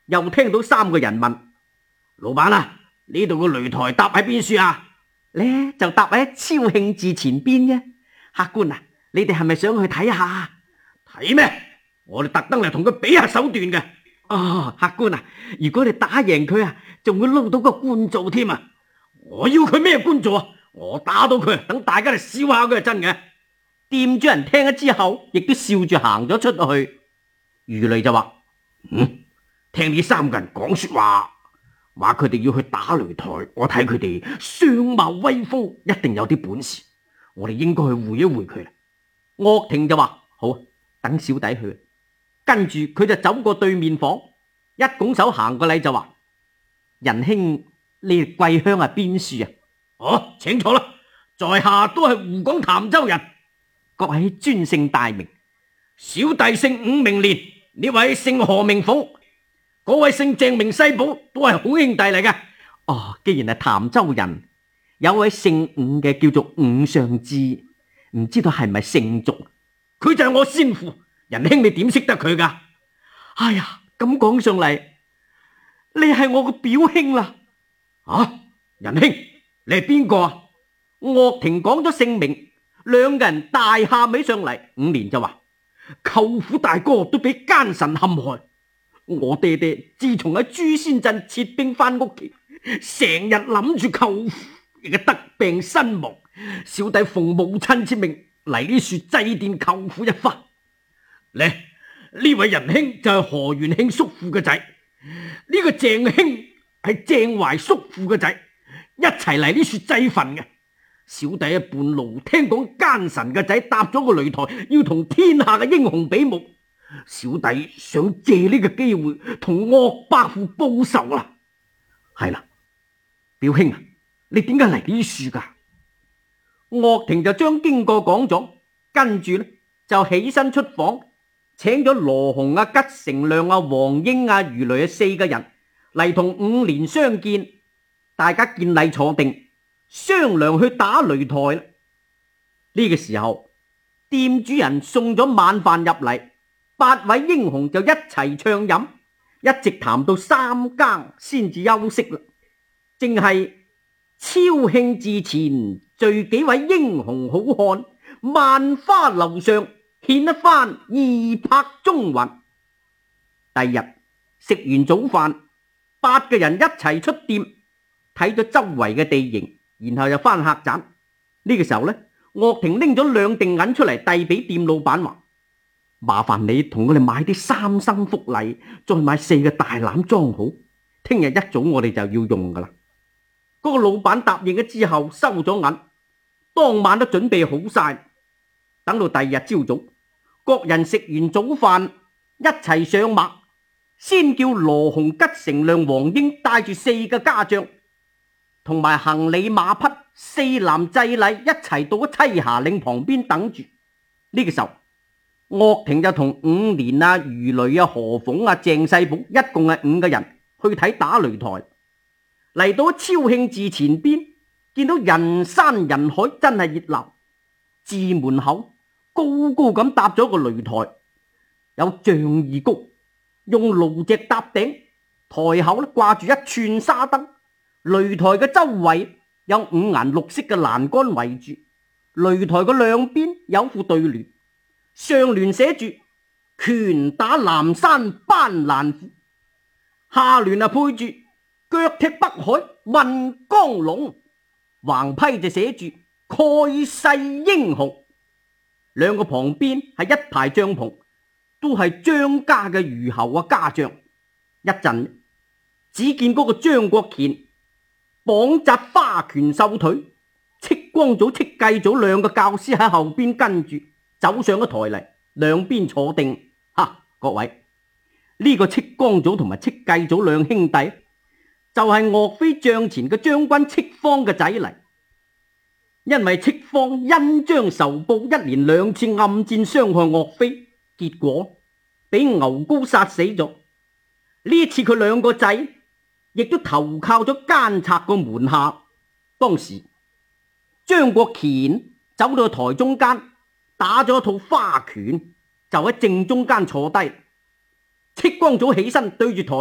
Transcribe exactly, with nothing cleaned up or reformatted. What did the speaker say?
又聽到三個人問：老闆啊，呢度個擂台搭喺邊處啊？呢就搭喺超慶寺前邊啫。客官啊，你哋係咪想去睇下？睇咩？我哋特登嚟同佢比下手段嘅。哦，客官啊，如果你打贏佢啊，仲會撈到個官做添啊！我要佢咩官做啊？我打到佢，等大家嚟笑下佢係真嘅。店主人聽咗之後，亦都笑住行咗出去。魚雷就話：嗯，聽呢三個人講說話，話佢哋要去打擂台，我睇佢哋相貌威風，一定有啲本事。我哋應該去會一會佢啦。岳霆就話：好，等小弟去。跟住佢就走過對面房，一拱手行個禮就話：仁兄，你哋貴鄉係邊處啊？哦，請坐啦，在下都係湖廣潭州人。各位尊姓大名？小弟姓伍名連，呢位姓何名鳳，嗰位姓鄭名西寶，都係好兄弟嚟嘅。哦，既然係潭州人，有位姓伍嘅叫做伍尚志，唔知道係咪姓族？佢就係我先父。仁兄，你點識得佢噶？哎呀，咁講上嚟，你係我個表兄啦。啊，仁兄，你係邊個啊？岳霆講咗姓名，兩個人大喊起上嚟。伍連就話：舅父大哥都俾奸臣陷害，我爹爹自從喺朱仙鎮撤兵翻屋企，成日諗住舅父，而家得病身亡。小弟奉母親之命嚟呢處祭奠舅父一番。呢呢位仁兄就係何元慶叔父嘅仔，呢、這個鄭兄係鄭懷叔父嘅仔，一齊嚟呢處祭墳嘅。小弟喺半路聽講奸臣嘅仔搭咗個擂台，要同天下嘅英雄比武，小弟想借呢個機會同岳伯父報仇啦。係啦，表兄啊，你點解嚟呢處噶？岳霆就將經過講咗，跟住呢就起身出房。請咗羅洪啊、吉成亮啊、黃英啊、魚雷啊四個人嚟同伍連相見，大家見禮坐定，商量去打擂台啦。呢、這個時候，店主人送咗晚飯入嚟，八位英雄就一齊暢飲，一直談到三更先至休息啦。正係超慶寺前聚幾位英雄好漢，萬花樓上獻一番義拍中魂。第二日食完早飯，八個人一齊出店睇咗周圍嘅地形，然後就翻客棧。呢、這個時候呢，岳霆拎咗兩錠銀出嚟遞俾店老闆，話：麻煩你同我哋買啲三生福禮，再買四個大籃裝好，聽日一早我哋就要用噶啦。嗰、那個老闆答應咗之後收咗銀，當晚都準備好晒。等到第二日朝早，各人食完早飯一齊上馬，先叫羅洪、吉成亮、黃英帶住四個家將同埋行李馬匹四男祭禮一齊到咗棲霞嶺旁邊等住。呢、這個時候，岳霆就同伍連啊、魚雷啊、何鳳啊、鄭世寶一共係五個人去睇打擂台。嚟到超慶寺前邊，見到人山人海，真係熱鬧。寺門口高高咁搭咗個擂台，有仗義谷，用蘆蓆搭頂，台口咧掛住一串沙燈。擂台嘅周圍有五顏六色嘅欄杆圍住，擂台嘅兩邊有副對聯，上聯寫住拳打南山班蘭虎，下聯啊配住腳踢北海運江龍，橫批就寫住蓋世英雄。兩個旁邊係一排帳篷，都係張家嘅虞侯啊家將。一陣只見嗰個張國乾綁紮花拳繡腿，戚光祖、戚繼祖兩個教師喺後邊跟住走上咗台嚟，兩邊坐定。哈，各位，呢、這個戚光祖同埋戚繼祖兩兄弟就係岳飛帳前嘅將軍戚方嘅仔嚟。因為戚方恩將仇報，一連兩次暗箭傷害岳飛，結果俾牛皋殺死咗。呢次佢兩個仔亦都投靠咗奸賊個門下。當時張國乾走到台中間，打咗一套花拳，就喺正中間坐低。戚光祖起身對住台